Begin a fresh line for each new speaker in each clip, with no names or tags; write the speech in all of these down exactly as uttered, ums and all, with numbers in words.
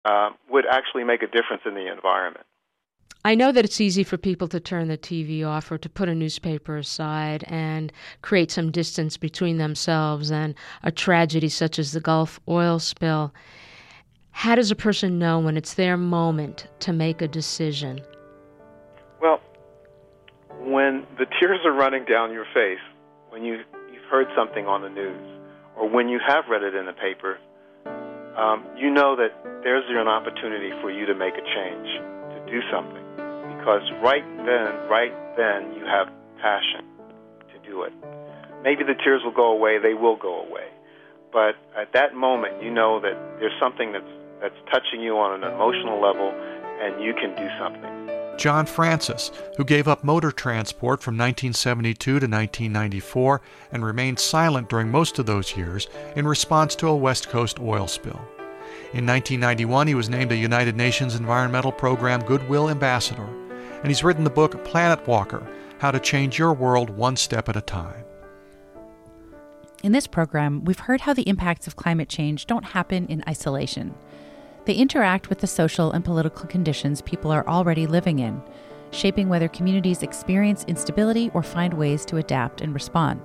uh, would actually make a difference in the environment.
I know that it's easy for people to turn the T V off or to put a newspaper aside and create some distance between themselves and a tragedy such as the Gulf oil spill. How does a person know when it's their moment to make a decision?
Well, when the tears are running down your face, when you, you've heard something on the news, or when you have read it in the paper, um, you know that there's an opportunity for you to make a change, to do something. Because right then, right then, you have passion to do it. Maybe the tears will go away, they will go away. But at that moment, you know that there's something that's, that's touching you on an emotional level, and you can do something.
John Francis, who gave up motor transport from nineteen seventy-two to nineteen ninety-four and remained silent during most of those years in response to a West Coast oil spill. In nineteen ninety-one, he was named a United Nations Environmental Program Goodwill Ambassador, and he's written the book Planet Walker, How to Change Your World One Step at a Time.
In this program, we've heard how the impacts of climate change don't happen in isolation. They interact with the social and political conditions people are already living in, shaping whether communities experience instability or find ways to adapt and respond.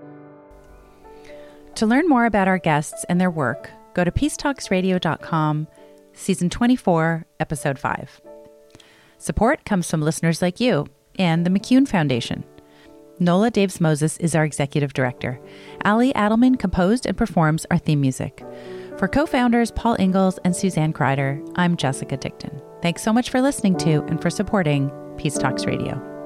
To learn more about our guests and their work, go to peace talks radio dot com, Season twenty-four, Episode five. Support comes from listeners like you and the McCune Foundation. Nola Daves-Moses is our executive director. Ali Adelman composed and performs our theme music. For co-founders Paul Ingalls and Suzanne Kreider, I'm Jessica Dickton. Thanks so much for listening to and for supporting Peace Talks Radio.